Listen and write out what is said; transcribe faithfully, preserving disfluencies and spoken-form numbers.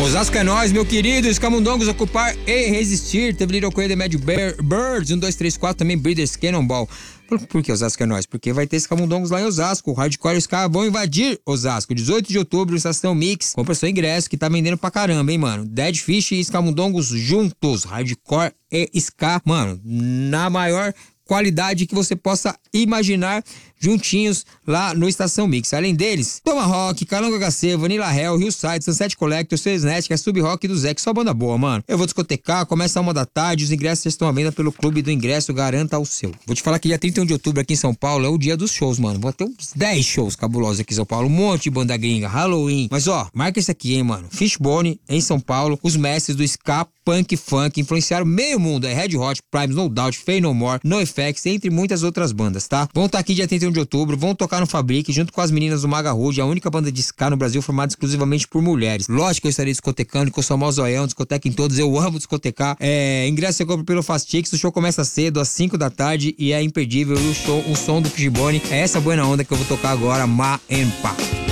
Osasco é nóis, meu querido. Os camundongos ocupar e resistir. Teve Little Coelho, Mad Bear, Birds, um, dois, três, quatro, também Breeders, Cannonball. Por, por que Osasco é nóis? Porque vai ter esses camundongos lá em Osasco. O Hardcore e os caras vão invadir Osasco. dezoito de outubro, Estação Mix. Compra seu ingresso que tá vendendo pra caramba, hein, mano. Dead Fish e camundongos juntos. Hardcore e ska, mano, na maior qualidade que você possa imaginar, juntinhos lá no Estação Mix. Além deles, Tomahawk, Calango H C, Vanilla Hell, Hillside, Sunset Collector, Sesnet, Sub Rock do Zé, que só banda boa, mano. Eu vou discotecar, começa a uma da tarde, os ingressos estão à venda pelo Clube do Ingresso, garanta o seu. Vou te falar que dia trinta e um de outubro aqui em São Paulo é o dia dos shows, mano. Vou ter uns dez shows cabulosos aqui em São Paulo, um monte de banda gringa, Halloween. Mas ó, marca esse aqui, hein, mano. Fishbone, em São Paulo, os mestres do ska, punk, funk, influenciaram meio mundo. É Red Hot, Primes, No Doubt, Faith No More, NoFX, entre muitas outras bandas, tá? Vão estar aqui dia trinta e um de outubro, vão tocar no Fabric junto com as meninas do Maga Rude, a única banda de ska no Brasil formada exclusivamente por mulheres. Lógico que eu estarei discotecando, que eu sou mó zoião, discoteca em todos, eu amo discotecar. É, ingresso você compra pelo Fastix, o show começa cedo, às cinco da tarde, e é imperdível. O show, o som do Fishbone é essa boa onda que eu vou tocar agora, Ma and Pa.